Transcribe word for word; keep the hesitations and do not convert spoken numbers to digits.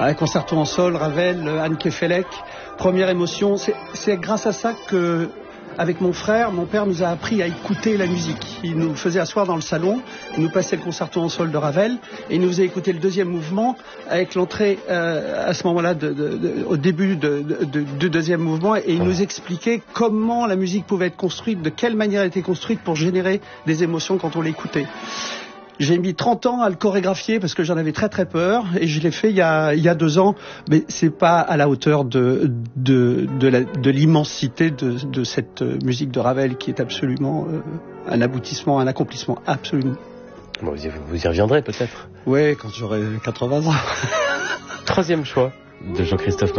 Un concerto en sol, Ravel, Anne Kefelec, première émotion. C'est, c'est grâce à ça que, avec mon frère, mon père nous a appris à écouter la musique. Il nous faisait asseoir dans le salon, il nous passait le concerto en sol de Ravel, et il nous faisait écouter le deuxième mouvement avec l'entrée euh, à ce moment-là, de, de, de, au début de, de, de, du deuxième mouvement, et il nous expliquait comment la musique pouvait être construite, de quelle manière elle était construite pour générer des émotions quand on l'écoutait. J'ai mis trente ans à le chorégraphier parce que j'en avais très très peur et je l'ai fait il y a, il y a deux ans, mais c'est pas à la hauteur de, de, de, la, de l'immensité de, de cette musique de Ravel qui est absolument euh, un aboutissement, un accomplissement absolu. Bon, vous, y, vous y reviendrez peut-être. Oui, quand j'aurai quatre-vingts ans. Troisième choix de Jean-Christophe